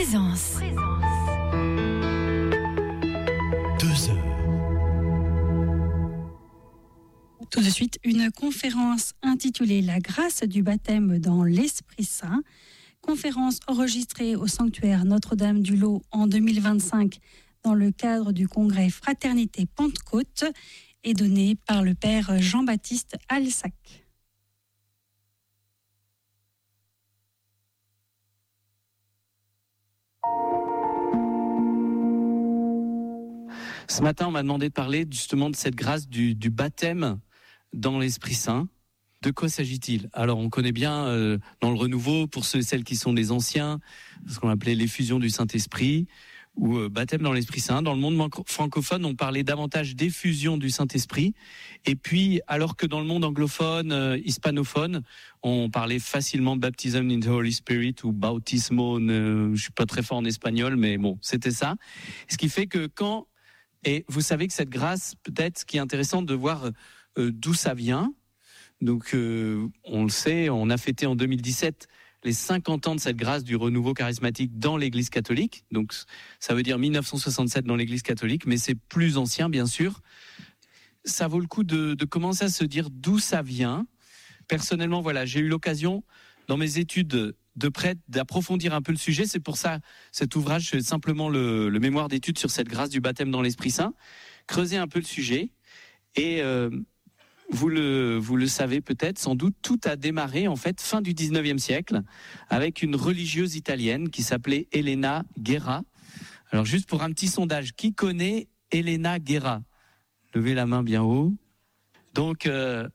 Présence. 2 heures. Tout de suite, une conférence intitulée « La grâce du baptême dans l'Esprit Saint ». Conférence enregistrée au sanctuaire Notre-Dame du Lot en 2025 dans le cadre du congrès Fraternité Pentecôte et donnée par le père Jean-Baptiste Alsac. Ce matin, on m'a demandé de parler justement de cette grâce du baptême dans l'Esprit Saint. De quoi s'agit-il ? Alors, on connaît bien dans le renouveau, pour ceux et celles qui sont des anciens, ce qu'on appelait l'effusion du Saint-Esprit ou baptême dans l'Esprit Saint. Dans le monde francophone, on parlait davantage d'effusion du Saint-Esprit. Et puis, alors que dans le monde anglophone, hispanophone, on parlait facilement de baptism in the Holy Spirit ou bautismo. Je suis pas très fort en espagnol, mais bon, c'était ça. Ce qui fait que et vous savez que cette grâce, peut-être, ce qui est intéressant de voir d'où ça vient. Donc, on le sait, on a fêté en 2017 les 50 ans de cette grâce du renouveau charismatique dans l'Église catholique. Donc, ça veut dire 1967 dans l'Église catholique, mais c'est plus ancien, bien sûr. Ça vaut le coup de commencer à se dire d'où ça vient. Personnellement, voilà, j'ai eu l'occasion, dans mes études de prêtre, d'approfondir un peu le sujet. C'est pour ça, cet ouvrage, c'est simplement le mémoire d'études sur cette grâce du baptême dans l'Esprit Saint. Creuser un peu le sujet. Et vous le savez peut-être, sans doute, tout a démarré, en fait, fin du 19e siècle, avec une religieuse italienne qui s'appelait Elena Guerra. Alors, juste pour un petit sondage, qui connaît Elena Guerra ? Levez la main bien haut. Donc,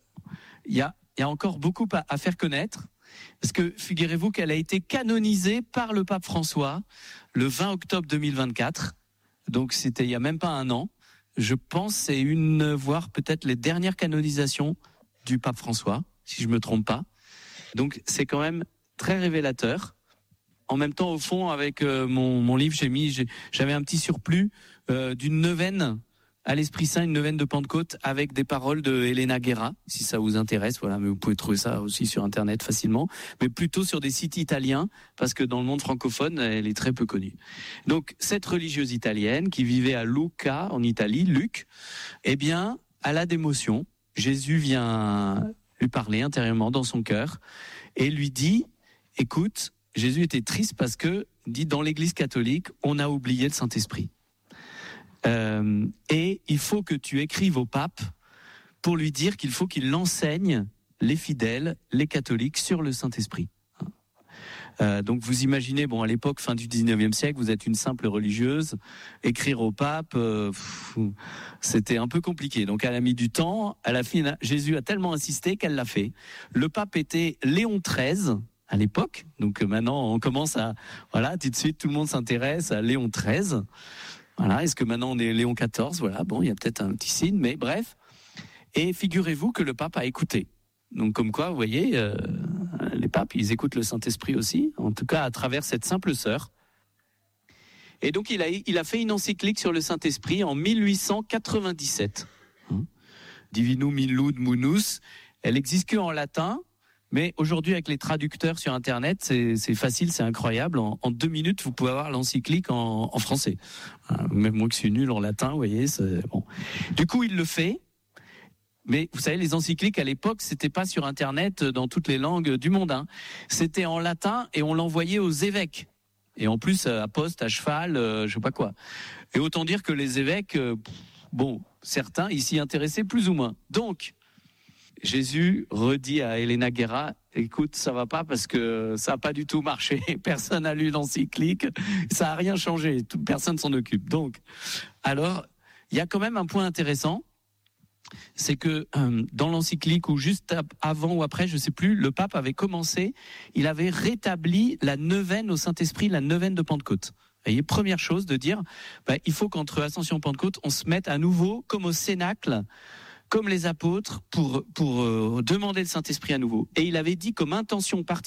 il y a encore beaucoup à faire connaître. Parce que figurez-vous qu'elle a été canonisée par le pape François le 20 octobre 2024. Donc c'était il y a même pas un an. Je pense que c'est voire peut-être les dernières canonisations du pape François, si je me trompe pas. Donc c'est quand même très révélateur. En même temps, au fond, avec mon livre, j'avais un petit surplus d'une neuvaine à l'Esprit Saint, une neuvaine de Pentecôte avec des paroles de Elena Guerra, si ça vous intéresse, voilà, mais vous pouvez trouver ça aussi sur Internet facilement, mais plutôt sur des sites italiens, parce que dans le monde francophone, elle est très peu connue. Donc, cette religieuse italienne qui vivait à Lucca, en Italie, Luc, eh bien, elle a d'émotion. Jésus vient lui parler intérieurement dans son cœur et lui dit, écoute, Jésus était triste parce que, dit, dans l'Église catholique, on a oublié le Saint-Esprit. Et il faut que tu écrives au pape pour lui dire qu'il faut qu'il enseigne les fidèles, les catholiques, sur le Saint-Esprit. Donc vous imaginez, bon, à l'époque, fin du 19e siècle, vous êtes une simple religieuse, écrire au pape, c'était un peu compliqué. Donc elle a mis du temps, Jésus a tellement insisté qu'elle l'a fait. Le pape était Léon XIII à l'époque, donc maintenant on commence voilà, tout de suite tout le monde s'intéresse à Léon XIII. Voilà, est-ce que maintenant on est Léon XIV ? Voilà, bon, il y a peut-être un petit signe, mais bref. Et figurez-vous que le pape a écouté. Donc comme quoi, vous voyez, les papes, ils écoutent le Saint-Esprit aussi, en tout cas à travers cette simple sœur. Et donc il a fait une encyclique sur le Saint-Esprit en 1897. Divinum illud munus. Elle existe que en latin. Mais aujourd'hui, avec les traducteurs sur Internet, c'est facile, c'est incroyable. En 2 minutes, vous pouvez avoir l'encyclique en français. Même moi qui suis nul en latin, vous voyez, c'est bon. Du coup, il le fait. Mais vous savez, les encycliques, à l'époque, c'était pas sur Internet dans toutes les langues du monde. C'était en latin et on l'envoyait aux évêques. Et en plus, à poste, à cheval, je sais pas quoi. Et autant dire que les évêques, certains, ils s'y intéressaient plus ou moins. Donc, Jésus redit à Elena Guerra, écoute, ça va pas parce que ça a pas du tout marché. Personne n'a lu l'encyclique. Ça a rien changé. Personne s'en occupe. Donc, alors, il y a quand même un point intéressant. C'est que dans l'encyclique ou juste avant ou après, je sais plus, le pape avait commencé, il avait rétabli la neuvaine au Saint-Esprit, la neuvaine de Pentecôte. Vous voyez, première chose de dire, il faut qu'entre Ascension et Pentecôte, on se mette à nouveau comme au Cénacle, comme les apôtres, pour demander le Saint-Esprit à nouveau. Et il avait dit comme intention particulière